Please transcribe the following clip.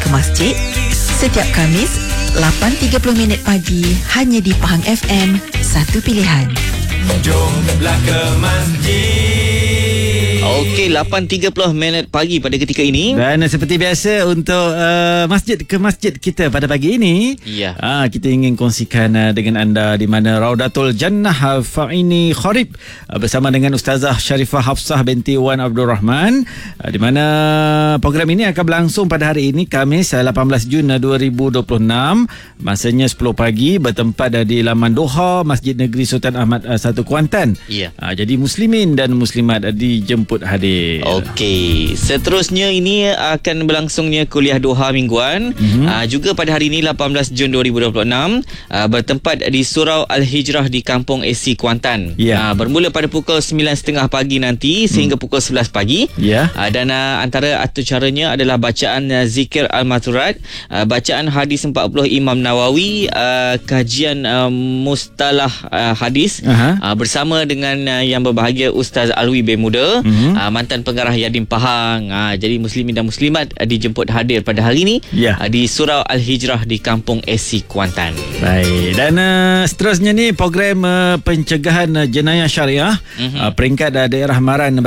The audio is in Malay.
ke masjid? Setiap Khamis, 8.30 pagi, hanya di Pahang FM, satu pilihan. Jomlah ke masjid. Okey, 8.30 pagi pada ketika ini. Dan seperti biasa untuk masjid ke masjid kita pada pagi ini, Ya. Kita ingin kongsikan dengan anda di mana Raudatul Jannah Fa'ini Kharib bersama dengan Ustazah Sharifah Hafsah binti Wan Abdul Rahman, di mana program ini akan berlangsung pada hari ini Khamis 18 Jun 2026, masanya 10 pagi, bertempat di Laman Doha Masjid Negeri Sultan Ahmad 1 Kuantan. Ya. Jadi muslimin dan muslimat dijemput hadir. Okey, seterusnya ini akan berlangsungnya kuliah Doha mingguan. Juga pada hari ini 18 Jun 2026, bertempat di Surau Al-Hijrah di Kampung AC Kuantan. Ya. Bermula pada pukul 9.30 pagi nanti sehingga pukul 11 pagi. Ya. Dan antara atur caranya adalah bacaan zikir Al-Maturat, bacaan hadis 40 Imam Nawawi, kajian mustalah hadis bersama dengan yang berbahagia Ustaz Alwi bin Muda, mantan pengarah Yadim Pahang. Jadi muslimin dan muslimat dijemput hadir pada hari ini di Surau Al-Hijrah di Kampung AC Kuantan. Baik, dan seterusnya ni program pencegahan jenayah syariah peringkat daerah Maran